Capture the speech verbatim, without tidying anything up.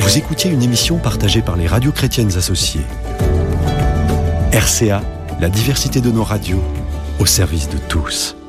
Vous écoutiez une émission partagée par les radios chrétiennes associées. R C A, la diversité de nos radios, au service de tous.